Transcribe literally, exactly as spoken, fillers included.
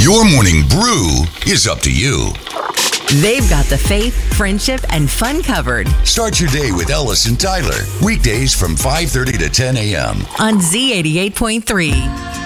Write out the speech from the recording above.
Your morning brew is up to you. They've got the faith, friendship, and fun covered Start your day with Ellis and Tyler. Weekdays from five thirty to ten a.m. on Z eighty-eight point three.